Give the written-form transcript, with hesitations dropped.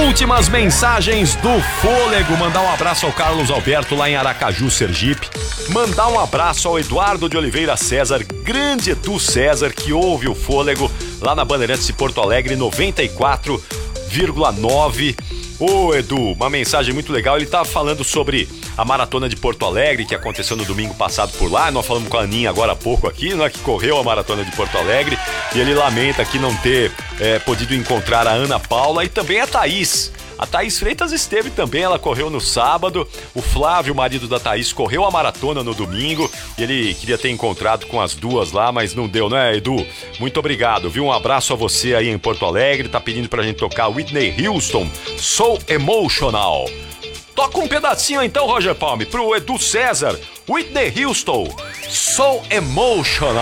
Últimas mensagens do Fôlego. Mandar um abraço ao Carlos Alberto lá em Aracaju, Sergipe. Mandar um abraço ao Eduardo de Oliveira César, grande Edu César, que ouve o Fôlego lá na Bandeirantes de Porto Alegre, 94,9. Ô Edu, uma mensagem muito legal. Ele tava falando sobre a Maratona de Porto Alegre, que aconteceu no domingo passado por lá. Nós falamos com a Aninha agora há pouco aqui, né, que correu a Maratona de Porto Alegre. E ele lamenta aqui não ter podido encontrar a Ana Paula e também a Thaís. A Thaís Freitas esteve também, ela correu no sábado. O Flávio, o marido da Thaís, correu a maratona no domingo. E ele queria ter encontrado com as duas lá, mas não deu, né, Edu? Muito obrigado, viu? Um abraço a você aí em Porto Alegre. Tá pedindo pra gente tocar Whitney Houston, So Emotional. Toca um pedacinho então, Roger Palme, pro Edu César. Whitney Houston, So Emotional.